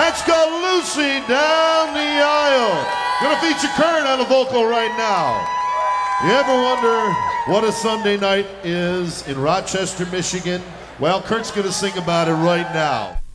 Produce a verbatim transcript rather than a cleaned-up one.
Let's go Lucy down the aisle. Gonna feature Kurt on the vocal right now. You ever wonder what a Sunday night is in Rochester, Michigan? Well, Kurt's gonna sing about it right now.